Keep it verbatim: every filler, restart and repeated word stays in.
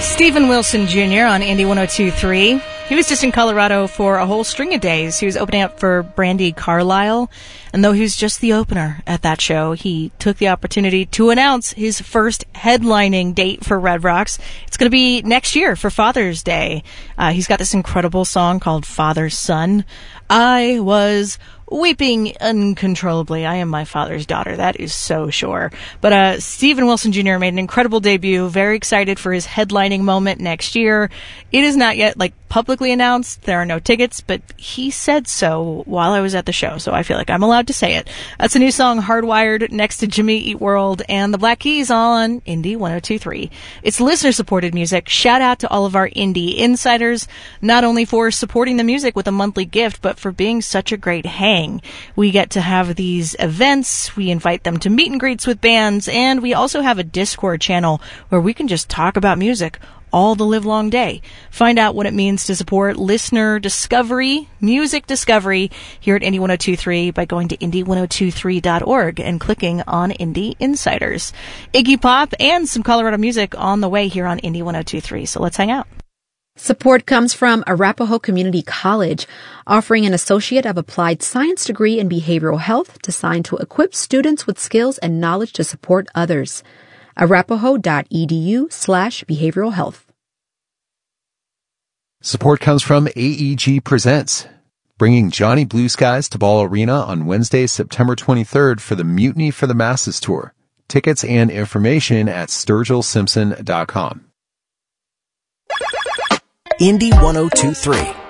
Steven Wilson Junior on Indy one oh two point three. He was just in Colorado for a whole string of days. He was opening up for Brandi Carlile, and though he was just the opener at that show, he took the opportunity to announce his first headlining date for Red Rocks. It's going to be next year for Father's Day. Uh, he's got this incredible song called Father's Son. I was weeping uncontrollably. I am my father's daughter. That is so sure. But uh, Steven Wilson Junior made an incredible debut. Very excited for his headlining moment next year. It is not yet like publicly announced. There are no tickets, but he said so while I was at the show, so I feel like I'm allowed to say it. That's a new song, Hardwired, next to Jimmy Eat World and the Black Keys on Indy one oh two point three. It's listener-supported music. Shout out to all of our indie insiders, not only for supporting the music with a monthly gift, but for being such a great hang. We get to have these events, we invite them to meet and greets with bands, and we also have a Discord channel where we can just talk about music all the livelong day. Find out what it means to support listener discovery, music discovery here at Indy one oh two point three by going to indy one oh two three dot org and clicking on Indie Insiders. Iggy Pop and some Colorado music on the way here on Indy one oh two point three, so let's hang out. Support comes from Arapahoe Community College, offering an Associate of Applied Science degree in behavioral health designed to equip students with skills and knowledge to support others. arapahoe.edu slash behavioral health. Support comes from A E G Presents, bringing Johnny Blue Skies to Ball Arena on Wednesday, September twenty-third for the Mutiny for the Masses Tour. Tickets and information at sturgill simpson dot com. Indy one oh two point three.